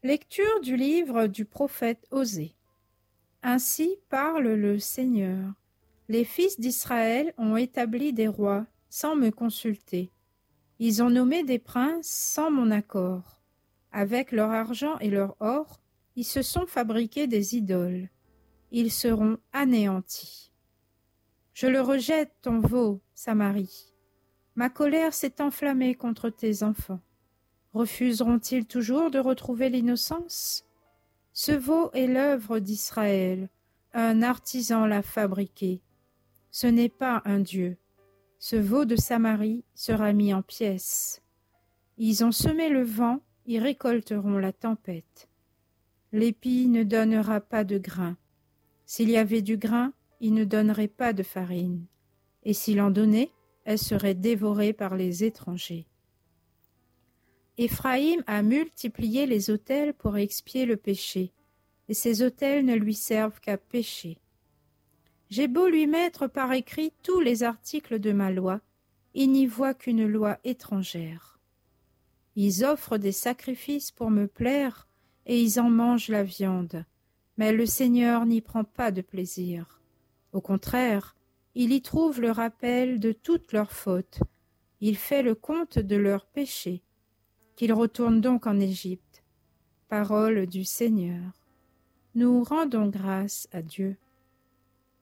Lecture du livre du prophète Osée. Ainsi parle le Seigneur. Les fils d'Israël ont établi des rois sans me consulter. Ils ont nommé des princes sans mon accord. Avec leur argent et leur or, ils se sont fabriqués des idoles. Ils seront anéantis. Je le rejette, ton veau, Samarie. Ma colère s'est enflammée contre tes enfants. Refuseront-ils toujours de retrouver l'innocence? Ce veau est l'œuvre d'Israël, un artisan l'a fabriqué. Ce n'est pas un dieu. Ce veau de Samarie sera mis en pièces. Ils ont semé le vent, ils récolteront la tempête. L'épi ne donnera pas de grain. S'il y avait du grain, il ne donnerait pas de farine. Et s'il en donnait, elle serait dévorée par les étrangers. Éphraïm a multiplié les autels pour expier le péché, et ces autels ne lui servent qu'à pécher. J'ai beau lui mettre par écrit tous les articles de ma loi, il n'y voit qu'une loi étrangère. Ils offrent des sacrifices pour me plaire, et ils en mangent la viande, mais le Seigneur n'y prend pas de plaisir. Au contraire, il y trouve le rappel de toutes leurs fautes, il fait le compte de leurs péchés. Qu'ils retournent donc en Égypte. Parole du Seigneur. Nous rendons grâce à Dieu.